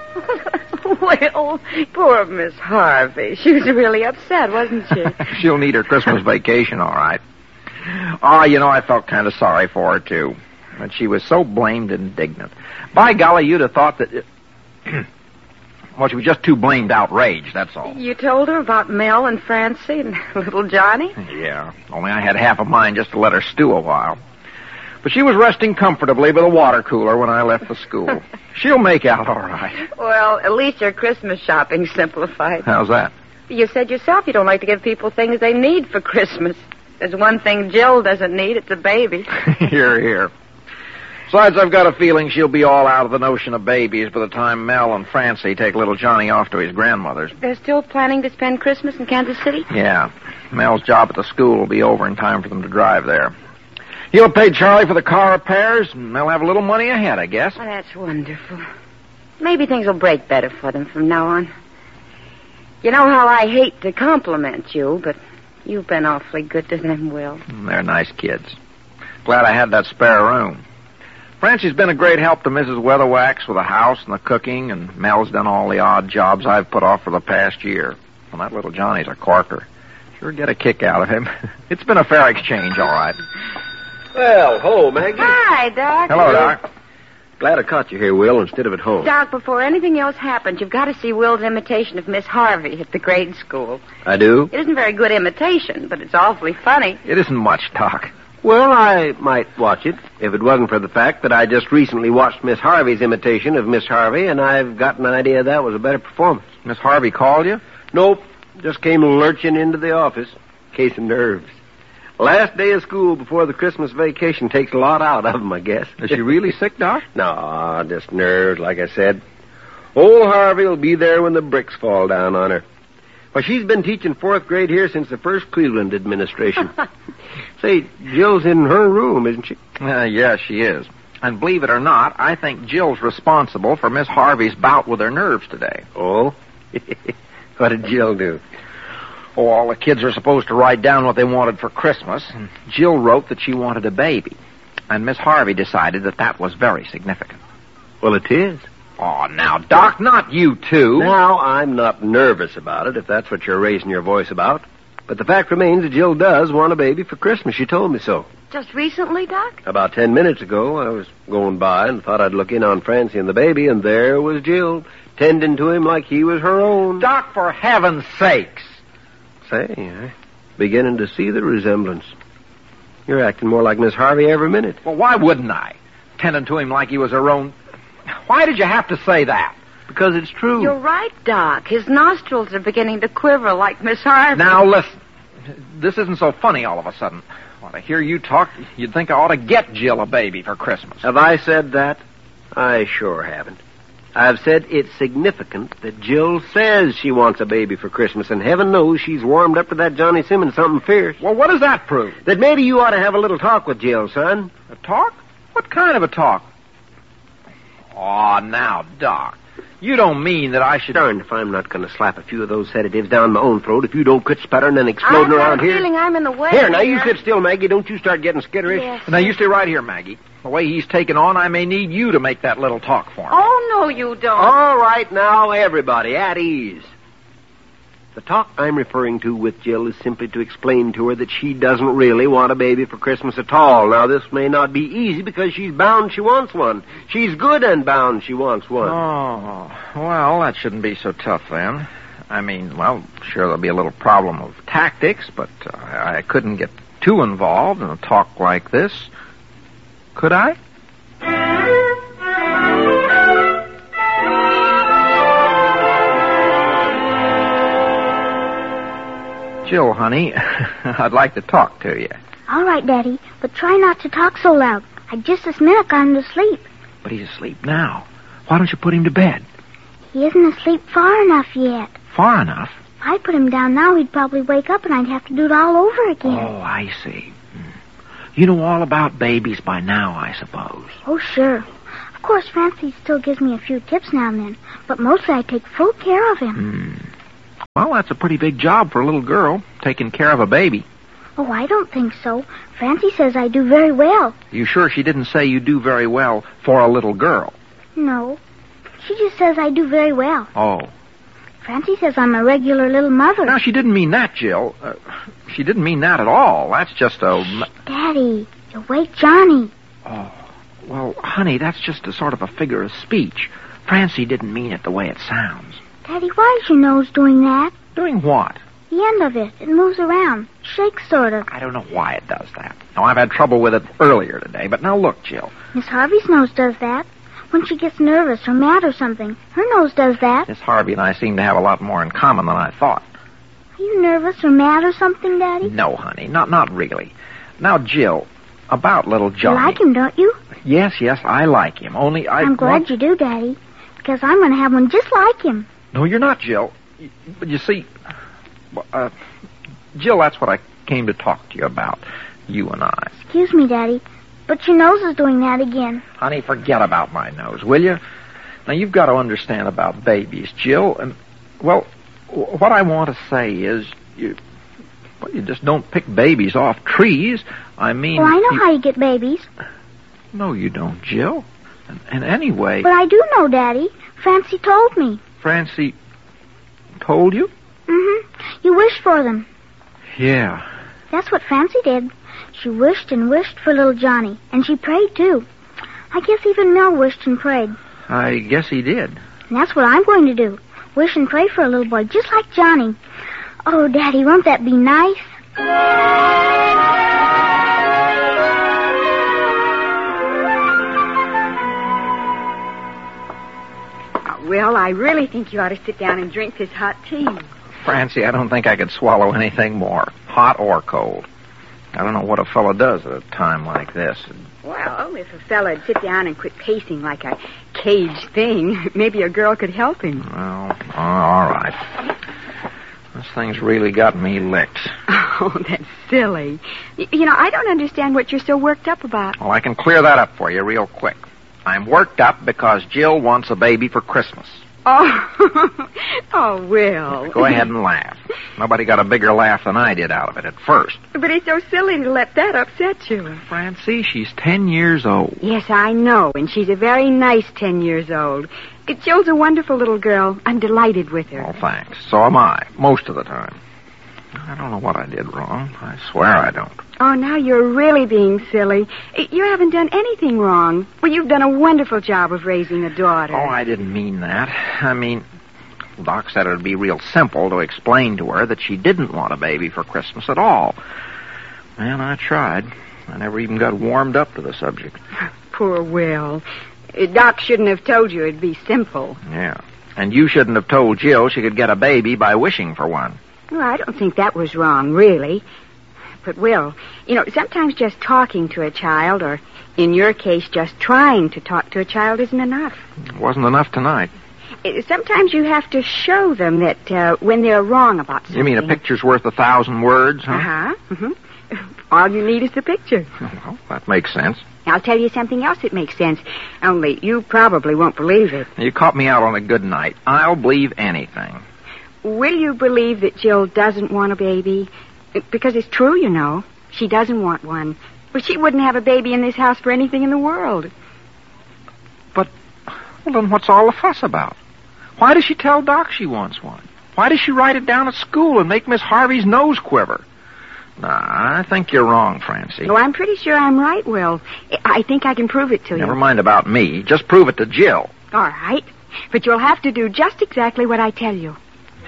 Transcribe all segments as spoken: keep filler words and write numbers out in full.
Well, poor Miss Harvey. She was really upset, wasn't she? She'll need her Christmas vacation, all right. Oh, you know, I felt kind of sorry for her, too. But she was so blamed indignant. By golly, you'd have thought that... It... well, she was just too blamed outraged, that's all. You told her about Mel and Francie and little Johnny? Yeah, only I had half a mind just to let her stew a while. But she was resting comfortably by the water cooler when I left the school. She'll make out all right. Well, at least your Christmas shopping's simplified. How's that? You said yourself you don't like to give people things they need for Christmas. There's one thing Jill doesn't need, it's a baby. Here, here. Besides, I've got a feeling she'll be all out of the notion of babies by the time Mel and Francie take little Johnny off to his grandmother's. They're still planning to spend Christmas in Kansas City? Yeah. Mel's job at the school will be over in time for them to drive there. He'll pay Charlie for the car repairs, and they'll have a little money ahead, I guess. Oh, that's wonderful. Maybe things will break better for them from now on. You know how I hate to compliment you, but you've been awfully good to them, Will. They're nice kids. Glad I had that spare room. Francie's been a great help to Missus Weatherwax with the house and the cooking, and Mel's done all the odd jobs I've put off for the past year. And that little Johnny's a corker. Sure get a kick out of him. It's been a fair exchange, all right. Well, hello, Maggie. Hi, Doc. Hello, Doc. Glad I caught you here, Will, instead of at home. Doc, before anything else happens, you've got to see Will's imitation of Miss Harvey at the grade school. I do? It isn't very good imitation, but it's awfully funny. It isn't much, Doc. Well, I might watch it, if it wasn't for the fact that I just recently watched Miss Harvey's imitation of Miss Harvey, and I've got an idea that was a better performance. Miss Harvey called you? Nope. Just came lurching into the office. Case of nerves. Last day of school before the Christmas vacation takes a lot out of them, I guess. Is she really sick, Doc? No, just nerves, like I said. Old Harvey will be there when the bricks fall down on her. Well, she's been teaching fourth grade here since the first Cleveland administration. Say, Jill's in her room, isn't she? Uh, yes, she is. And believe it or not, I think Jill's responsible for Miss Harvey's bout with her nerves today. Oh? What did Jill do? Oh, all the kids are supposed to write down what they wanted for Christmas, and Jill wrote that she wanted a baby. And Miss Harvey decided that that was very significant. Well, it is. Oh, now, Doc, not you too. Now, I'm not nervous about it, if that's what you're raising your voice about. But the fact remains that Jill does want a baby for Christmas. She told me so. Just recently, Doc? About ten minutes ago, I was going by and thought I'd look in on Francie and the baby, and there was Jill, tending to him like he was her own. Doc, for heaven's sakes. Say, I'm beginning to see the resemblance. You're acting more like Miss Harvey every minute. Well, why wouldn't I? Tending to him like he was her own... Why did you have to say that? Because it's true. You're right, Doc. His nostrils are beginning to quiver like Miss Harvey. Now, listen. This isn't so funny all of a sudden. Well, to hear you talk, you'd think I ought to get Jill a baby for Christmas. Have I said that? I sure haven't. I've said it's significant that Jill says she wants a baby for Christmas, and heaven knows she's warmed up to that Johnny Simmons something fierce. Well, what does that prove? That maybe you ought to have a little talk with Jill, son. A talk? What kind of a talk? Aw, now, Doc, you don't mean that I should... Darned if I'm not going to slap a few of those sedatives down my own throat if you don't quit sputtering and exploding I've around got a here. feeling I'm in the way. Here, now, you sit still, Maggie. Don't you start getting skitterish. Yes. Now, you stay right here, Maggie. The way he's taken on, I may need you to make that little talk for him. Oh, no, you don't. All right, now, everybody, at ease. The talk I'm referring to with Jill is simply to explain to her that she doesn't really want a baby for Christmas at all. Now, this may not be easy because she's bound she wants one. She's good and bound she wants one. Oh, well, that shouldn't be so tough then. I mean, well, sure, there'll be a little problem of tactics, but uh, I couldn't get too involved in a talk like this. Could I? Jill, honey, I'd like to talk to you. All right, Daddy, but try not to talk so loud. I just this minute got him to sleep. But he's asleep now. Why don't you put him to bed? He isn't asleep far enough yet. Far enough? If I put him down now, he'd probably wake up and I'd have to do it all over again. Oh, I see. You know all about babies by now, I suppose. Oh, sure. Of course, Francie still gives me a few tips now and then, but mostly I take full care of him. Hmm. Well, that's a pretty big job for a little girl, taking care of a baby. Oh, I don't think so. Francie says I do very well. You sure she didn't say you do very well for a little girl? No. She just says I do very well. Oh. Francie says I'm a regular little mother. Now, she didn't mean that, Jill. Uh, she didn't mean that at all. That's just a... Shh, Daddy, you'll wake Johnny. Oh, well, honey, that's just a sort of a figure of speech. Francie didn't mean it the way it sounds. Daddy, why is your nose doing that? Doing what? The end of it. It moves around. Shakes sort of. I don't know why it does that. Now, I've had trouble with it earlier today, but now look, Jill. Miss Harvey's nose does that. When she gets nervous or mad or something, her nose does that. Miss Harvey and I seem to have a lot more in common than I thought. Are you nervous or mad or something, Daddy? No, honey, not not really. Now, Jill, about little Johnny. You like him, don't you? Yes, yes, I like him. Only I... I'm glad want... you do, Daddy, because I'm going to have one just like him. No, you're not, Jill. But you see, uh, Jill, that's what I came to talk to you about, you and I. Excuse me, Daddy, but your nose is doing that again. Honey, forget about my nose, will you? Now, you've got to understand about babies, Jill, and, well, w- what I want to say is, you, well, you just don't pick babies off trees. I mean... Well, I know you... how you get babies. No, you don't, Jill. And, and anyway... But I do know, Daddy. Francie told me. Francie told you? Mm-hmm. You wished for them. Yeah. That's what Francie did. She wished and wished for little Johnny, and she prayed, too. I guess even Mel wished and prayed. I guess he did. And that's what I'm going to do. Wish and pray for a little boy, just like Johnny. Oh, Daddy, won't that be nice? Well, I really think you ought to sit down and drink this hot tea. Francie, I don't think I could swallow anything more, hot or cold. I don't know what a fellow does at a time like this. Well, if a fella'd sit down and quit pacing like a caged thing, maybe a girl could help him. Well, all right. This thing's really got me licked. Oh, that's silly. Y- you know, I don't understand what you're so worked up about. Well, I can clear that up for you real quick. I'm worked up because Jill wants a baby for Christmas. Oh, oh, Will. Go ahead and laugh. Nobody got a bigger laugh than I did out of it at first. But it's so silly to let that upset you. Francie, she's ten years old. Yes, I know, and she's a very nice ten years old. It Jill's a wonderful little girl. I'm delighted with her. Oh, thanks. So am I, most of the time. I don't know what I did wrong. I swear I don't. Oh, now you're really being silly. You haven't done anything wrong. Well, you've done a wonderful job of raising a daughter. Oh, I didn't mean that. I mean, Doc said it would be real simple to explain to her that she didn't want a baby for Christmas at all. And I tried. I never even got warmed up to the subject. Poor Will. Doc shouldn't have told you it'd be simple. Yeah. And you shouldn't have told Jill she could get a baby by wishing for one. Well, I don't think that was wrong, really. But, Will, you know, sometimes just talking to a child, or in your case, just trying to talk to a child isn't enough. It wasn't enough tonight. Sometimes you have to show them that uh, when they're wrong about something. You mean a picture's worth a thousand words, huh? Uh-huh. Mm-hmm. All you need is the picture. Well, that makes sense. I'll tell you something else that makes sense, only you probably won't believe it. You caught me out on a good night. I'll believe anything. Will you believe that Jill doesn't want a baby? Because it's true, you know. She doesn't want one. But she wouldn't have a baby in this house for anything in the world. But, well, then what's all the fuss about? Why does she tell Doc she wants one? Why does she write it down at school and make Miss Harvey's nose quiver? Nah, I think you're wrong, Francie. Well, I'm pretty sure I'm right, Will. I think I can prove it to you. Never mind about me. Just prove it to Jill. All right. But you'll have to do just exactly what I tell you.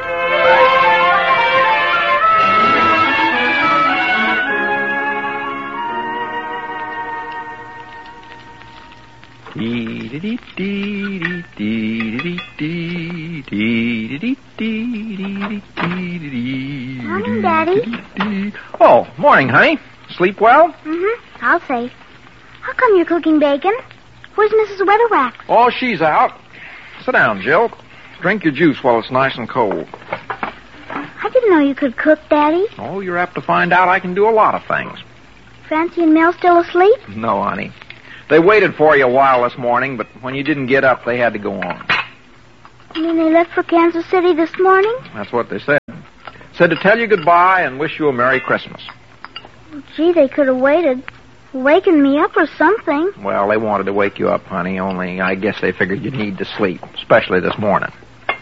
Morning, Daddy. Oh, morning, honey. Sleep well? Mm-hmm. I'll say. How come you're cooking bacon? Where's Missus Weatherwax? Oh, she's out. Sit down, Jill. Drink your juice while it's nice and cold. I didn't know you could cook, Daddy. Oh, you're apt to find out I can do a lot of things. Francie and Mel still asleep? No, honey. They waited for you a while this morning, but when you didn't get up, they had to go on. You mean they left for Kansas City this morning? That's what they said. Said to tell you goodbye and wish you a Merry Christmas. Gee, they could have waited. waking me up or something. Well, they wanted to wake you up, honey, only I guess they figured you'd need to sleep, especially this morning.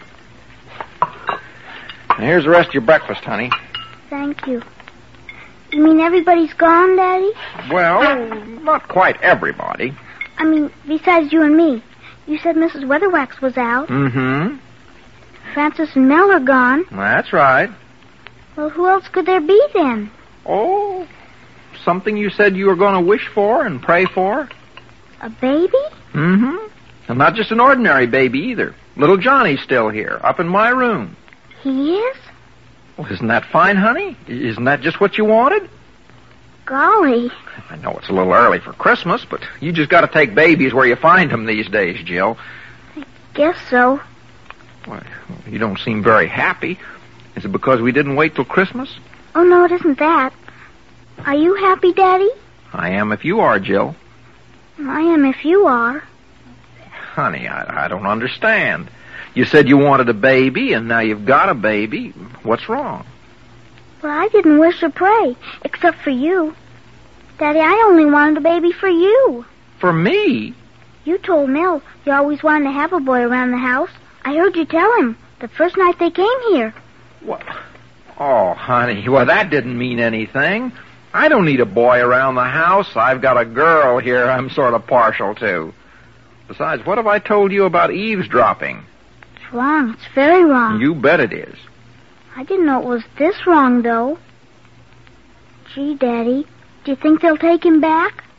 And here's the rest of your breakfast, honey. Thank you. You mean everybody's gone, Daddy? Well, not quite everybody. I mean, besides you and me. You said Missus Weatherwax was out. Mm-hmm. Francis and Mel are gone. That's right. Well, who else could there be then? Oh, something you said you were going to wish for and pray for? A baby? Mm-hmm. And not just an ordinary baby either. Little Johnny's still here, up in my room. He is? Well, isn't that fine, honey? Isn't that just what you wanted? Golly. I know it's a little early for Christmas, but you just got to take babies where you find them these days, Jill. I guess so. Why, you don't seem very happy. Is it because we didn't wait till Christmas? Oh, no, it isn't that. Are you happy, Daddy? I am if you are, Jill. I am if you are. Honey, I, I don't understand. You said you wanted a baby, and now you've got a baby. What's wrong? Well, I didn't wish or pray, except for you. Daddy, I only wanted a baby for you. For me? You told Mel you always wanted to have a boy around the house. I heard you tell him the first night they came here. What? Oh, honey, well, that didn't mean anything. I don't need a boy around the house. I've got a girl here I'm sort of partial to. Besides, what have I told you about eavesdropping? It's wrong. It's very wrong. You bet it is. I didn't know it was this wrong, though. Gee, Daddy, do you think they'll take him back?